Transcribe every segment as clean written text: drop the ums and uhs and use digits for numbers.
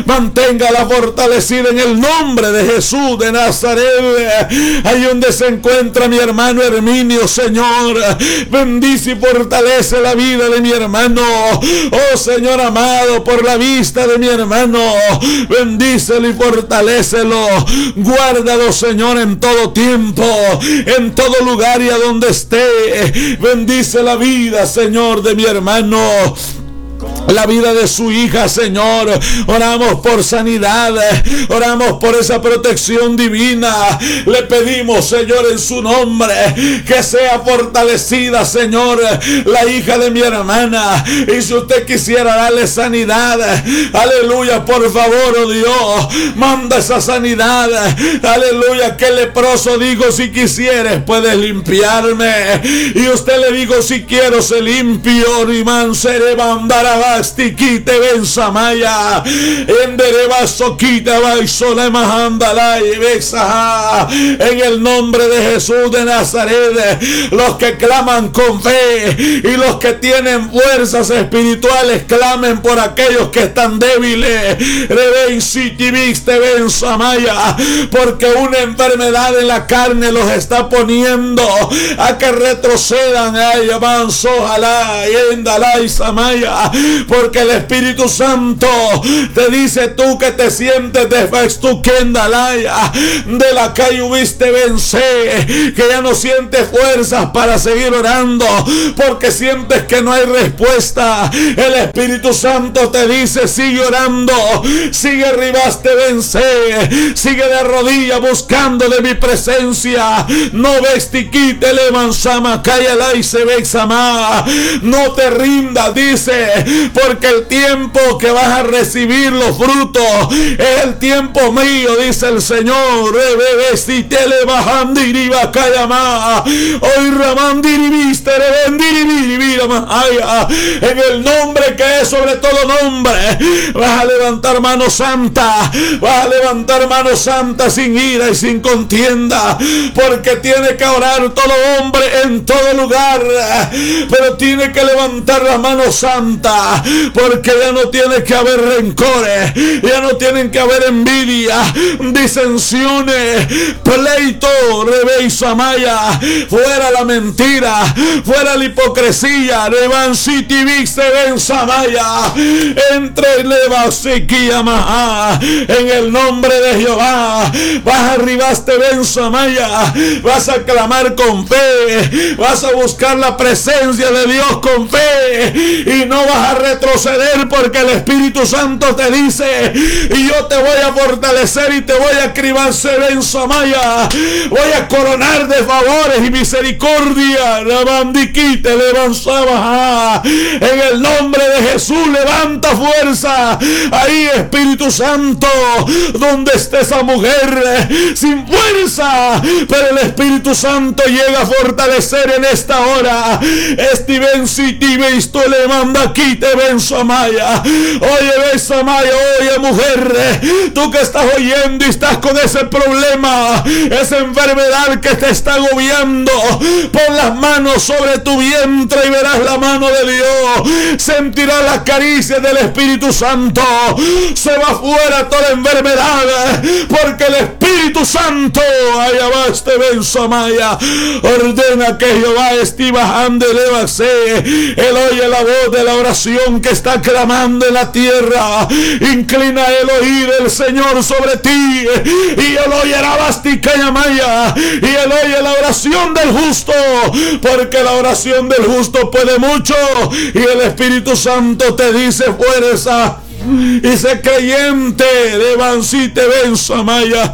manténgala fortalecida en el nombre de Jesús de Nazaret. Ahí donde se encuentra mi hermano Herminio, Señor, bendice y fortalece la vida de mi hermano. Oh Señor amado, por la vista de mi hermano, bendícelo y fortalécelo. Guárdalo, Señor, en todo tiempo, en todo lugar y a donde esté. Bendice la vida, Señor, de mi hermano, la vida de su hija, Señor. Oramos por sanidad, oramos por esa protección divina. Le pedimos, Señor, en su nombre, que sea fortalecida, Señor, la hija de mi hermana. Y si usted quisiera darle sanidad, aleluya, por favor, oh Dios, manda esa sanidad. Aleluya, que leproso digo, si quisieres puedes limpiarme. Y usted le digo, si quiero se limpio. Riman seré bandara Stiquite ben Samaya, Endereba Soquita Baisola Mahandala y Bexa. En el nombre de Jesús de Nazaret, los que claman con fe y los que tienen fuerzas espirituales, clamen por aquellos que están débiles. Reben City Viste ben Samaya, porque una enfermedad en la carne los está poniendo a que retrocedan. Ay, avanzo, ojalá, y endala y Samaya. Porque el Espíritu Santo te dice, tú que te sientes de la calle hubiste vencer, que ya no sientes fuerzas para seguir orando, porque sientes que no hay respuesta. El Espíritu Santo te dice, sigue orando, sigue arribaste vencer, sigue de rodillas buscando de mi presencia. No vestiquite le manzama, cállala y se ve examá. No te rindas, dice, porque el tiempo que vas a recibir los frutos es el tiempo mío, dice el Señor. Si te le bajan diriba cayama, hoy ramandiribiste en el nombre que es sobre todo nombre. Vas a levantar mano santa, vas a levantar mano santa sin ira y sin contienda, porque tiene que orar todo hombre en todo lugar, pero tiene que levantar la mano santa, porque ya no tiene que haber rencores, ya no tienen que haber envidia, disensiones, pleito, rebeisa maya, fuera la mentira, fuera la hipocresía, revanciti viste ven samaya, entre levasiquia maha, en el nombre de Jehová. Vas a arribaste ven samaya, vas a clamar con fe, vas a buscar la presencia de Dios con fe y no vas a retroceder, porque el Espíritu Santo te dice, y yo te voy a fortalecer y te voy a cribar en Samaya, voy a coronar de favores y misericordia. La bandiquita levanzaba en el nombre de Jesús. Levanta fuerza ahí, Espíritu Santo, donde esté esa mujer sin fuerza, pero el Espíritu Santo llega a fortalecer en esta hora. Estiven si ti visto le manda aquí te ven Samaya. Oye, ven Samaya, oye mujer, tú que estás oyendo y estás con ese problema, esa enfermedad que te está agobiando, pon las manos sobre tu vientre y verás la mano de Dios. Sentirás las caricias del Espíritu Santo. Se va fuera toda enfermedad, porque el Espíritu Santo, allá va este ven Samaya, ordena que Jehová estiva ande levase. Él oye la voz de la oración que está clamando en la tierra. Inclina el oído el Señor sobre ti, y él oyerá basticaya maya, y él oye la oración del justo, porque la oración del justo puede mucho. Y el Espíritu Santo te dice fuerza y sé creyente de Bancite Ben Samaya.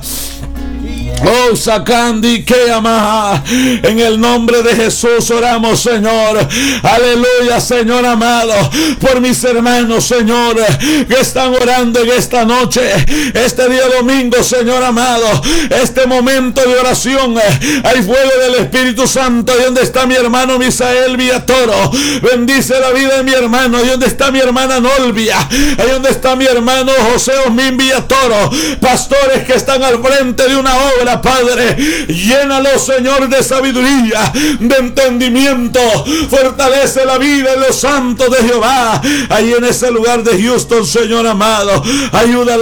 Oh, Sacandi que amaja. En el nombre de Jesús oramos, Señor. Aleluya, Señor amado, por mis hermanos, Señor, que están orando en esta noche, este día domingo, Señor amado, este momento de oración. Hay fuego del Espíritu Santo. ¿Y dónde está mi hermano Misael Villatoro? Bendice la vida de mi hermano. ¿Y dónde está mi hermana Nolvia? ¿Y dónde está mi hermano José Osmin Villatoro? Pastores que están al frente de una obra, Padre, llénalo, Señor, de sabiduría, de entendimiento. Fortalece la vida de los santos de Jehová ahí en ese lugar de Houston, Señor amado. Ayuda